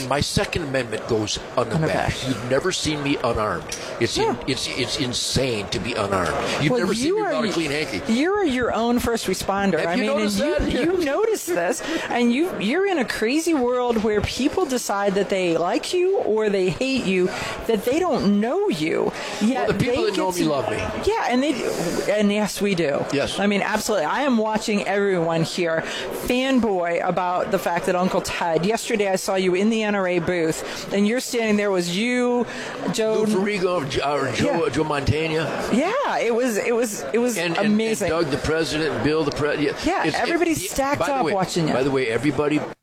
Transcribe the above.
And my Second Amendment goes unabashed. You've never seen me unarmed. It's insane to be unarmed. You've never seen me without a clean hanky. You're your own first responder. Have you noticed that? You notice this, and you're in a crazy world where people decide that they like you or they hate you, that they don't know you. Yet the people that know me love me. Yeah, and yes, we do. Yes. I mean, absolutely. I am watching everyone here fanboy about the fact that Uncle Ted. Yesterday, I saw you in the NRA booth, and you're standing there. Was you, Joe? Lou Ferrigno, Joe Montana. Yeah, it was amazing. And Doug, the president, Bill, the president. Yeah, everybody's stacked up watching you. By the way, everybody